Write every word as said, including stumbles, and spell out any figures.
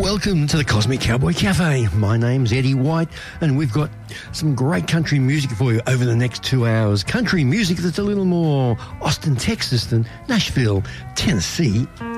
Welcome to the Cosmic Cowboy Cafe. My name's Eddie White, and we've got some great country music for you over the next two hours. Country music that's a little more Austin, Texas than Nashville, Tennessee.